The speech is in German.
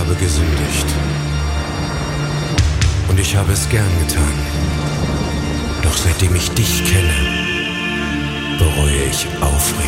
habe gesündigt. Und ich habe es gern getan. Doch seitdem ich dich kenne, bereue ich aufrichtig.